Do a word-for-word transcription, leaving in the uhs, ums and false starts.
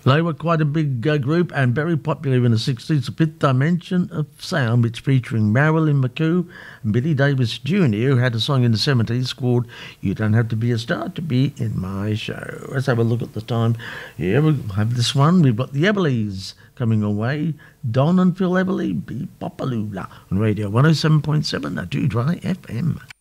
They were quite a big uh, group and very popular in the sixties. The Fifth Dimension of Sound, which featuring Marilyn McCoo and Billy Davis Junior, who had a song in the seventies called You Don't Have to Be a Star to Be in My Show. Let's have a look at the time. Here we have this one. We've got the Everleys coming away. Don and Phil Everly, Be Popalula on Radio one oh seven point seven, the Two Dry F M.